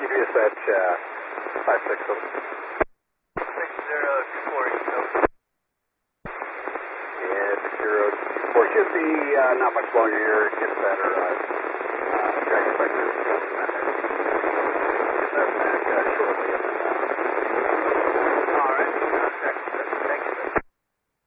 GPS at 560. 6024 Eco. Yeah, 6024. Should be not much longer here. Get better track inspector.